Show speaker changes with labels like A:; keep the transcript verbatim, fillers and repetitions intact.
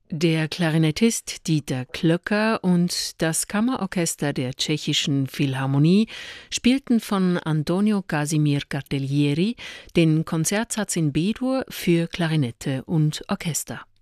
A: Der Klarinettist Dieter Klöcker und das Kammerorchester der Tschechischen Philharmonie spielten von Antonio Casimir Cartellieri den Konzertsatz in B-Dur für Klarinette und Orchester.